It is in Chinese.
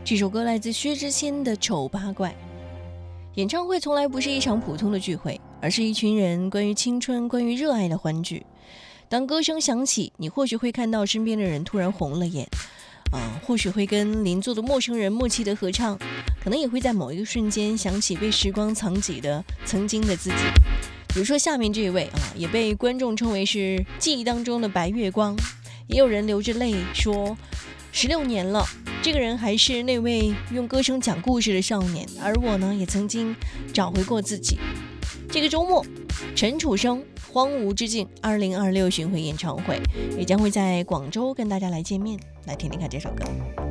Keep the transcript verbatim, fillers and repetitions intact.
这首歌来自薛之谦的《丑八怪》。演唱会从来不是一场普通的聚会，而是一群人关于青春、关于热爱的欢聚。当歌声响起，你或许会看到身边的人突然红了眼，啊，或许会跟邻座的陌生人默契的合唱，可能也会在某一个瞬间想起被时光藏起的曾经的自己。比如说下面这一位啊，也被观众称为是记忆当中的白月光，也有人流着泪说，十六年了，这个人还是那位用歌声讲故事的少年，而我呢，也曾经找回过自己。这个周末，陈楚生《荒芜之境》二零二六巡回演唱会也将会在广州跟大家来见面，来听听看这首歌。